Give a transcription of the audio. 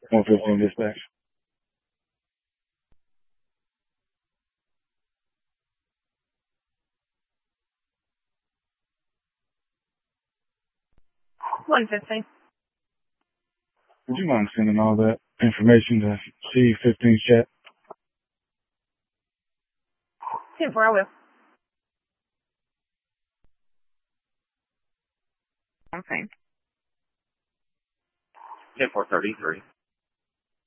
115 dispatch. Would you mind sending all that information to C15 chat? 10-4, I will. Okay. 10-4-33.